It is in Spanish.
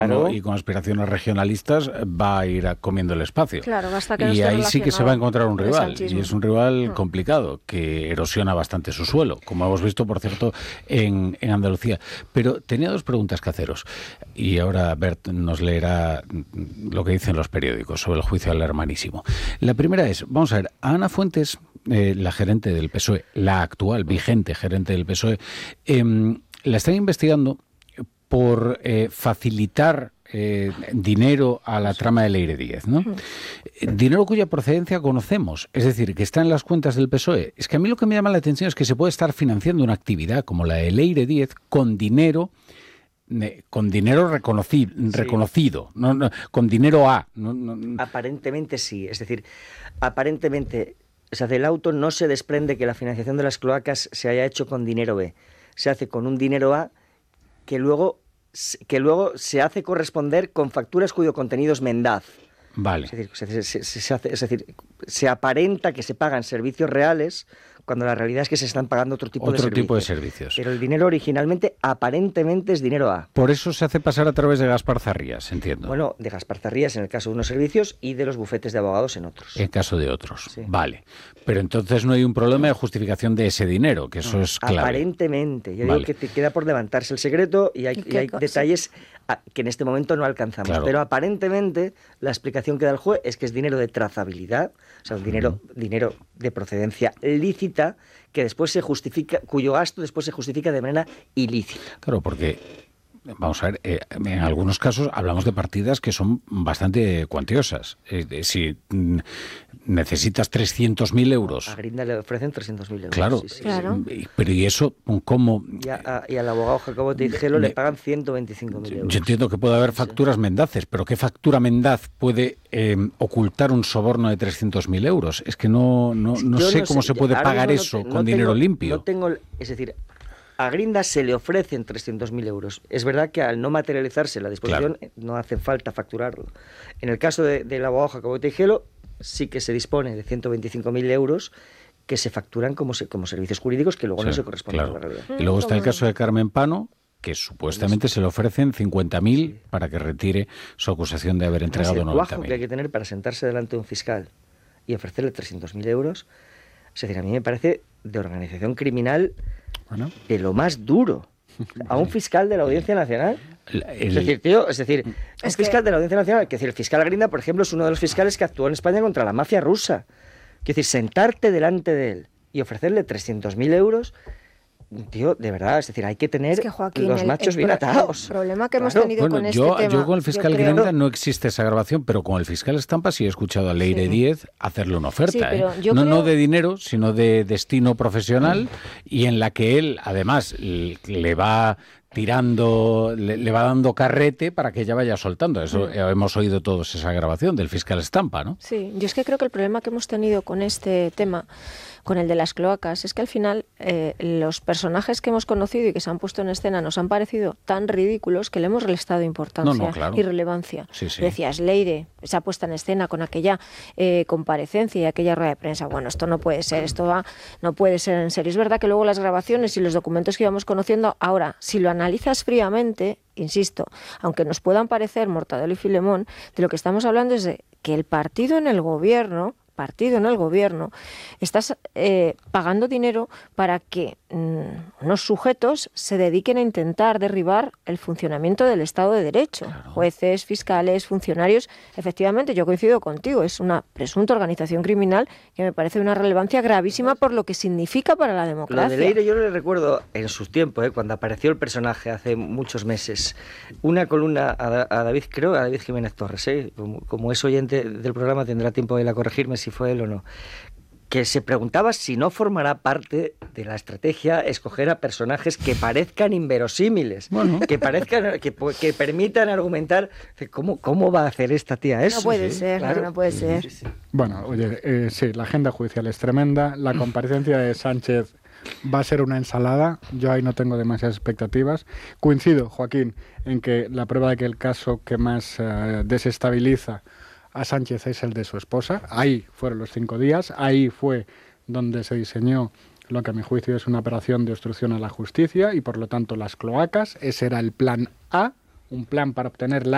y con aspiraciones regionalistas va a ir comiendo el espacio. Claro, basta que no y esté ahí sí que se va a encontrar un rival, sanchismo. y es un rival complicado, que erosiona bastante su suelo, como hemos visto, por cierto, en Andalucía. Pero tenía dos preguntas que haceros, y ahora Bert nos leerá lo que dicen los periódicos sobre el juicio al hermanísimo. La primera es, vamos a ver, a Ana Fuentes, la gerente del PSOE, la actual vigente gerente del PSOE, la están investigando por facilitar dinero a la trama de Leire Díez, ¿no? Dinero cuya procedencia conocemos, es decir, que está en las cuentas del PSOE. Es que a mí lo que me llama la atención es que se puede estar financiando una actividad como la de Leire Díez con dinero reconocido, no, con dinero A. Aparentemente sí, es decir, aparentemente, o sea, del auto no se desprende que la financiación de las cloacas se haya hecho con dinero B, se hace con un dinero A que luego se hace corresponder con facturas cuyo contenido es mendaz. Vale. Es decir, se aparenta que se pagan servicios reales cuando la realidad es que se están pagando otro tipo de servicios. Pero el dinero originalmente, aparentemente, es dinero A. Por eso se hace pasar a través de Gaspar Zarrías, entiendo. Bueno, de Gaspar Zarrías en el caso de unos servicios y de los bufetes de abogados en otros. En caso de otros, sí. Vale. Pero entonces no hay un problema de justificación de ese dinero, que eso es clave. Aparentemente. Yo digo que te queda por levantarse el secreto y hay detalles que en este momento no alcanzamos. Claro. Pero aparentemente la explicación que da el juez es que es dinero de trazabilidad, o sea, un dinero de procedencia lícita que después se justifica, cuyo gasto después se justifica de manera ilícita. Claro, porque vamos a ver, en algunos casos hablamos de partidas que son bastante cuantiosas. Si necesitas 300.000 euros... A Grinda le ofrecen 300.000 euros. Claro, sí. Pero ¿y eso cómo...? Y al abogado Jacobo Tejero le pagan 125.000 euros. Yo entiendo que puede haber facturas mendaces, pero ¿qué factura mendaz puede ocultar un soborno de 300.000 euros? Es que no sé cómo se puede pagar eso con dinero limpio. Es decir... A Grinda se le ofrecen 300.000 euros. Es verdad que al no materializarse la disposición, claro, no hace falta facturarlo. En el caso del abogado Jacobo Tejero, sí que se dispone de 125.000 euros que se facturan como servicios jurídicos que luego no se corresponden a la realidad. Y luego está el caso de Carmen Pano, que supuestamente se le ofrecen 50.000 para que retire su acusación de haber entregado 90.000. El cuajo que hay que tener para sentarse delante de un fiscal y ofrecerle 300.000 euros, es decir, a mí me parece de organización criminal de lo más duro. A un fiscal de la Audiencia Nacional. Un fiscal de la Audiencia Nacional, que decir, el fiscal Grinda, por ejemplo, es uno de los fiscales que actuó en España contra la mafia rusa. Es decir, sentarte delante de él y ofrecerle 300.000 euros, tío, de verdad, es decir, hay que tener Joaquín, los machos bien atados. El problema que hemos tenido con este tema... Yo con el fiscal Grinda no existe esa grabación, pero con el fiscal Estampa sí he escuchado a Leire Díez hacerle una oferta. No de dinero, sino de destino profesional, y en la que él, además, le va tirando, le va dando carrete para que ella vaya soltando. Eso hemos oído todos esa grabación del fiscal Estampa, ¿no? Sí, yo es que creo que el problema que hemos tenido con este tema, con el de las cloacas, es que al final los personajes que hemos conocido y que se han puesto en escena nos han parecido tan ridículos que le hemos restado importancia y relevancia. Sí. Decías, Leire, esa puesta en escena con aquella comparecencia y aquella rueda de prensa. Bueno, esto no puede ser, no puede ser en serio. Es verdad que luego las grabaciones y los documentos que íbamos conociendo, ahora, si lo analizas fríamente, insisto, aunque nos puedan parecer Mortadelo y Filemón, de lo que estamos hablando es de que el partido en el gobierno estás pagando dinero para que unos sujetos se dediquen a intentar derribar el funcionamiento del Estado de Derecho. Claro. Jueces, fiscales, funcionarios. Efectivamente, yo coincido contigo, es una presunta organización criminal que me parece de una relevancia gravísima por lo que significa para la democracia. Lo de Leire yo le recuerdo en sus tiempos, cuando apareció el personaje hace muchos meses, una columna a David Jiménez Torres, como es oyente del programa tendrá tiempo de corregirme si fue él o no, que se preguntaba si no formará parte de la estrategia escoger a personajes que parezcan inverosímiles, que permitan argumentar cómo va a hacer esta tía eso. No puede ser, claro. No puede ser. Sí. Bueno, oye, sí, la agenda judicial es tremenda, la comparecencia de Sánchez va a ser una ensalada, yo ahí no tengo demasiadas expectativas. Coincido, Joaquín, en que la prueba de que el caso que más desestabiliza a Sánchez es el de su esposa. Ahí fueron los 5 días, ahí fue donde se diseñó lo que a mi juicio es una operación de obstrucción a la justicia y por lo tanto las cloacas. Ese era el plan A, un plan para obtener la